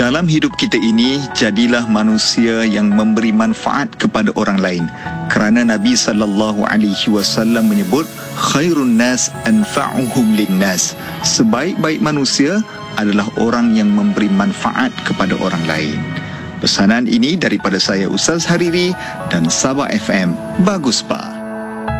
Dalam hidup kita ini, jadilah manusia yang memberi manfaat kepada orang lain. Kerana Nabi SAW menyebut, khairun nas anfa'uhum linnas. Sebaik-baik manusia adalah orang yang memberi manfaat kepada orang lain. Pesanan ini daripada saya Ustaz Hariri dan Sabah FM. Bagus, Pak.